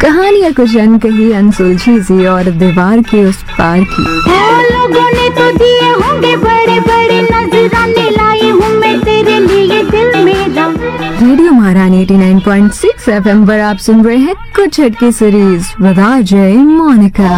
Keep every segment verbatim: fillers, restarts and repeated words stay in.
कहानियाँ कुछ अनकही, अनसुलझी सी और दीवार के उस पार की। लोगों ने तो दिए होंगे बड़े बड़े नजराने, लाई हूँ मैं तेरे लिए दिल मेरा। रेडियो महारानी नवासी पॉइंट छह एफएम पर आप सुन रहे हैं कुछ हटके series with RJ Monika.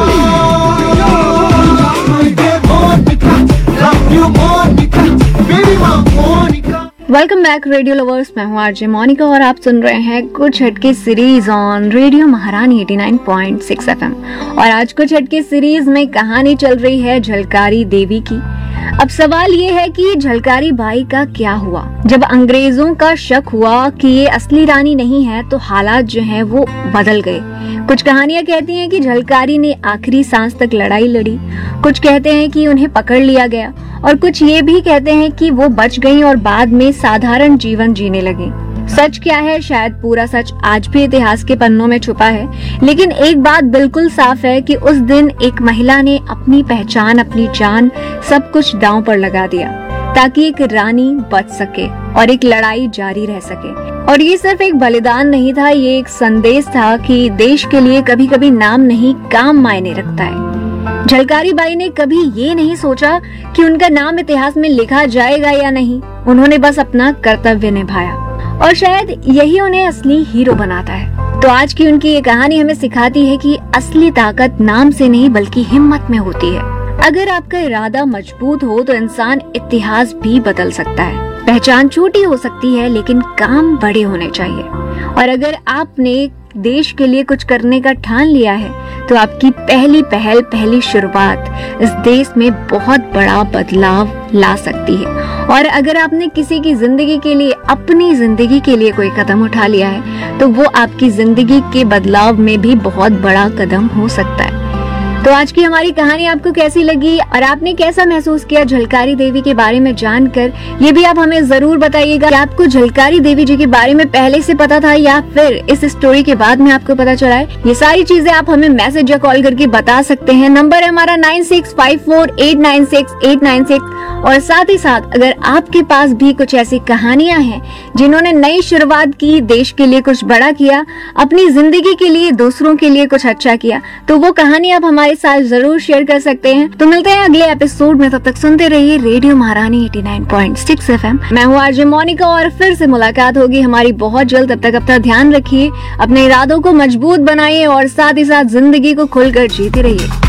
Welcome back radio lovers, मैं हूँ आरजे मोनिका और आप सुन रहे हैं कुछ हटके सीरीज ऑन रेडियो महारानी नवासी पॉइंट छह एफएम। और आज कुछ हटके सीरीज में कहानी चल रही है झलकारी देवी की। अब सवाल ये है कि झलकारी बाई का क्या हुआ। जब अंग्रेजों का शक हुआ कि ये असली रानी नहीं है तो हालात जो हैं वो बदल गए। कुछ कहानियां कहती हैं कि झलकारी ने आखिरी सांस तक लड़ाई लड़ी, कुछ कहते हैं कि उन्हें पकड़ लिया गया और कुछ ये भी कहते हैं कि वो बच गईं और बाद में साधारण जीवन जीने लगी। सच क्या है, शायद पूरा सच आज भी इतिहास के पन्नों में छुपा है, लेकिन एक बात बिल्कुल साफ है कि उस दिन एक महिला ने अपनी पहचान, अपनी जान, सब कुछ दांव पर लगा दिया ताकि एक रानी बच सके और एक लड़ाई जारी रह सके। और ये सिर्फ एक बलिदान नहीं था, ये एक संदेश था कि देश के लिए कभी कभी नाम नहीं, काम मायने रखता है। झलकारी बाई ने कभी ये नहीं सोचा कि उनका नाम इतिहास में लिखा जाएगा या नहीं, उन्होंने बस अपना कर्तव्य निभाया और शायद यही उन्हें असली हीरो बनाता है। तो आज की उनकी ये कहानी हमें सिखाती है कि असली ताकत नाम से नहीं बल्कि हिम्मत में होती है। अगर आपका इरादा मजबूत हो तो इंसान इतिहास भी बदल सकता है। पहचान छोटी हो सकती है लेकिन काम बड़े होने चाहिए। और अगर आपने देश के लिए कुछ करने का ठान लिया है तो आपकी पहली पहल, पहली शुरुआत इस देश में बहुत बड़ा बदलाव ला सकती है। और अगर आपने किसी की जिंदगी के लिए, अपनी जिंदगी के लिए कोई कदम उठा लिया है तो वो आपकी जिंदगी के बदलाव में भी बहुत बड़ा कदम हो सकता है। तो आज की हमारी कहानी आपको कैसी लगी और आपने कैसा महसूस किया झलकारी देवी के बारे में जानकर, ये भी आप हमें जरूर बताइएगा। क्या आपको झलकारी देवी जी के बारे में पहले से पता था या फिर इस स्टोरी के बाद में आपको पता चला है? ये सारी चीजें आप हमें मैसेज या कॉल करके बता सकते हैं। नंबर है हमारा nine six five four eight nine six eight nine six. और साथ ही साथ अगर आपके पास भी कुछ ऐसी कहानियां हैं जिन्होंने नई शुरुआत की, देश के लिए कुछ बड़ा किया, अपनी जिंदगी के लिए, दूसरों के लिए कुछ अच्छा किया, तो वो कहानी आप हमारे साथ जरूर शेयर कर सकते हैं। तो मिलते हैं अगले एपिसोड में, तब तक सुनते रहिए रेडियो महारानी नवासी पॉइंट छह एफएम। मैं हूँ आरजे मोनिका और फिर से मुलाकात होगी हमारी बहुत जल्द। तब तक अपना ध्यान रखिए, अपने इरादों को मजबूत बनाइए और साथ ही साथ जिंदगी को खुलकर जीते रहिए।